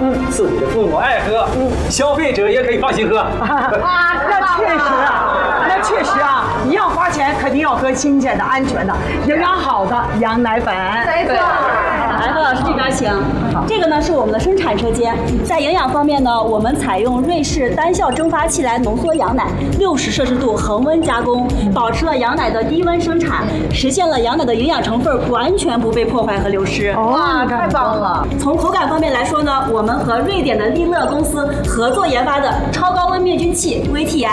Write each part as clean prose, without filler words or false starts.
自己的父母爱喝，消费者也可以放心喝。 啊，那确实啊，那确实啊，你要花钱，肯定要喝新鲜的、安全的、营养好的羊奶粉。 没错。 来，范老师这边请。这个呢是我们的生产车间，在营养方面呢，我们采用瑞士单效蒸发器来浓缩羊奶，60摄氏度恒温加工，保持了羊奶的低温生产，实现了羊奶的营养成分完全不被破坏和流失。 哇，太棒了！ 从口感方面来说呢，我们和瑞典的利乐公司合作研发的超高温灭菌器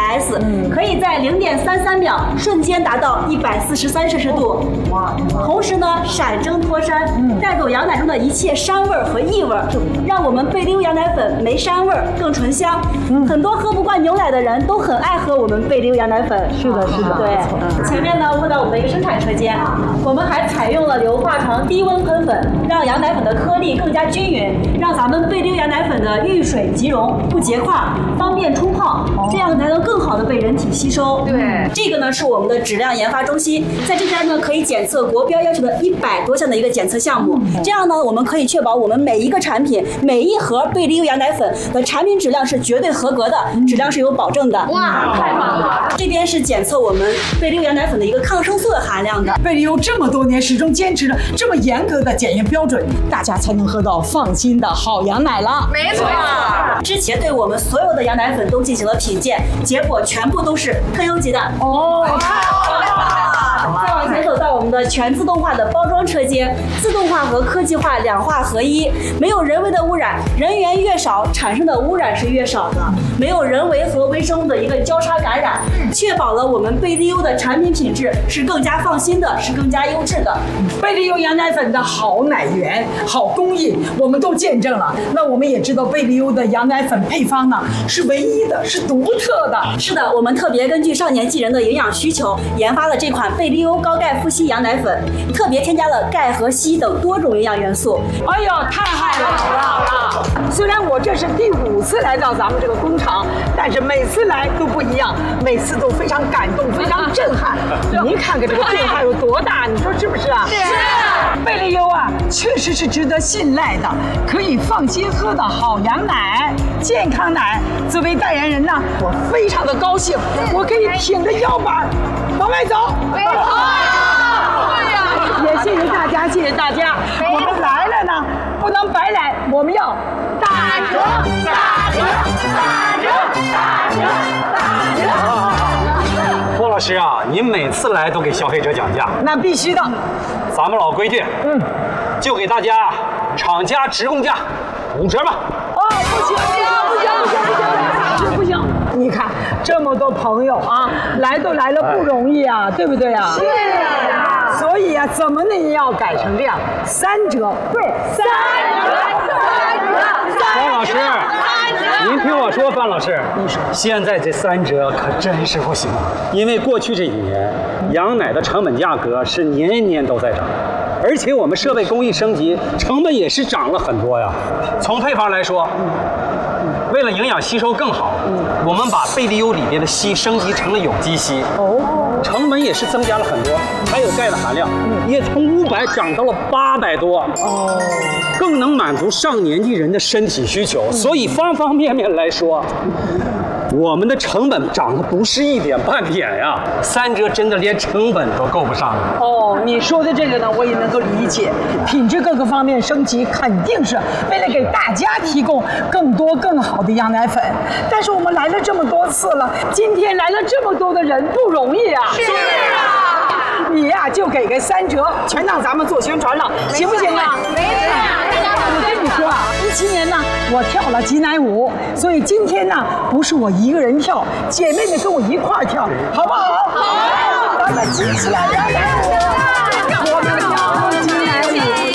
VTS，可以在0.33秒瞬间达到143摄氏度。哇！同时呢，闪蒸脱膻，带走羊奶中的一切膻味和异味，让我们贝利优羊奶粉没膻味更醇香。很多喝不惯牛奶的人都很爱喝我们贝利优羊奶粉。 是的，是的。 对，前面呢，到我们的一个生产车间，我们还采用了硫化床低温喷粉，让羊奶粉的颗粒更加均匀，让咱们贝利优羊奶粉的遇水即溶，不结块，方便冲泡，这样才能更好的被人体吸收。 对， 这个呢是我们的质量研发中心，在这边呢可以检测国标要求的100多项的一个检测项目，这样呢我们可以确保我们每一个产品、每一盒贝利优羊奶粉的产品质量是绝对合格的，质量是有保证的。 哇，太棒了！ 这边是检测我们贝利优羊奶粉的一个抗生素的含量的。 贝利优这么多年始终坚持着这么严格的检验标准，大家才能喝到放心的好羊奶了。 没错。 之前对我们所有的羊奶粉都进行了品鉴，结果全部都是特优级的。 哦， 再往前走到我们的全自动化的包装车间，自动化和科技化两化合一，没有人为的污染，人员越少，产生的污染是越少的，没有人为和微生物的一个交叉感染，确保了我们贝利优的产品品质是更加放心的，是更加优质的。 贝利优羊奶粉的好奶源、好工艺，我们都见证了。那我们也知道贝利优的羊奶粉配方呢是唯一的，是独特的。 是的，我们特别根据上年纪人的营养需求，研发了这款贝利优高钙富硒羊奶粉，特别添加了钙和硒等多种营养元素。 哎呦，太好了！虽然我这是第5次来到咱们这个工厂，但是每次来都不一样，每次都非常感动，非常震撼。您看看这个变化有多大，你说是不是啊？ 是。 贝利优啊，确实是值得信赖的，可以放心喝的好羊奶、健康奶。作为代言人呢，我非常的高兴，我可以挺着腰板往外走。 没错。对呀。 也谢谢大家，谢谢大家。我们来了呢，不能白来，我们要打折，打折，打折，打折，打折。 郭老师啊，您每次来都给消费者讲价， 那必须的。 咱们老规矩，就给大家厂家直供价5折吧。 哦，不行，不行！你看这么多朋友啊，来都来了不容易啊，对不对啊？ 是啊。 所以啊，怎么呢也要改成这样，3折。对，3折。 范老师，您听我说，范老师，现在这3折可真是不行，因为过去这几年，羊奶的成本价格是年年都在涨，而且我们设备工艺升级，成本也是涨了很多呀。从配方来说，为了营养吸收更好，我们把贝利优里边的硒升级成了有机硒，成本也是增加了很多，还有钙的含量也从500涨到了800多，更能满足上年纪人的身体需求。所以方方面面来说，我们的成本涨得不是一点半点呀，3折真的连成本都够不上了。 哦，你说的这个呢，我也能够理解，品质各个方面升级，肯定是为了给大家提供更多更好的羊奶粉。但是我们来了这么多次了，今天来了这么多的人，不容易啊。 是啊。 你呀，就给个3折，全让咱们做宣传了，行不行啊？ 没错。 我跟你说啊，17年呢，我跳了挤奶舞，所以今天呢，不是我一个人跳，姐妹们跟我一块儿跳，好不好？好，咱们挤起来，羊奶舞，我们跳挤奶舞，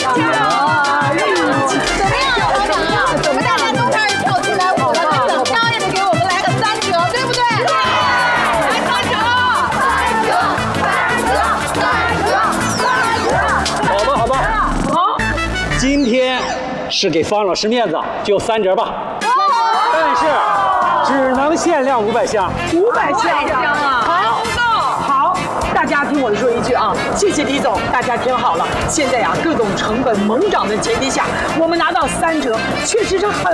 怎么样，老板啊？我们大家都开始跳起来舞了，你怎么着也得给我们来个3折，对不对？对。来3折好吧，好吧， 好， 今天是给方老师面子，就3折吧。但是只能限量500箱。 500箱啊！好，大家听我说一句啊，谢谢李总，大家听好了，现在呀，各种成本猛涨的前提下，我们拿到3折，确实是很